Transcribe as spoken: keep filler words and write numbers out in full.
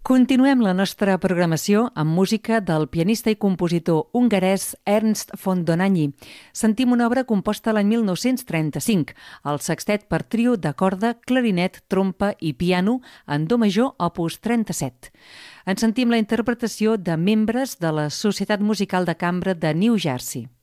Continuem la nostra programació amb música del pianista i compositor hongarès Ernst von Dohnányi. Sentim una obra composta l'any mil nou-cents trenta-cinc, el sextet per trio de corda, clarinet, trompa i piano en do major opus trenta-set. En sentim la interpretació de membres de la Societat Musical de Cambra de New Jersey.